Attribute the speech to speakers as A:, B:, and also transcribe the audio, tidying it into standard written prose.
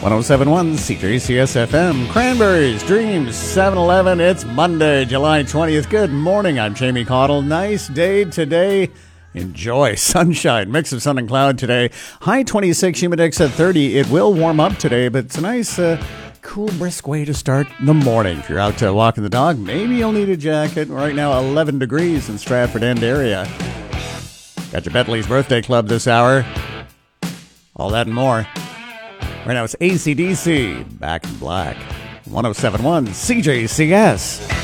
A: 1071 CJCS FM. Cranberries, Dreams, 7-Eleven. It's Monday, July 20th. Good morning. I'm Jamie Caudle. Nice day today. Enjoy sunshine, mix of sun and cloud today. High 26, humidex at 30. It will warm up today, but it's a nice, cool, brisk way to start the morning. If you're out walking the dog, maybe you'll need a jacket. Right now, 11 degrees in Stratford End area. Got your Bentley's Birthday Club this hour. All that and more. Right now, it's AC/DC, Back in Black. 1071 CJCS.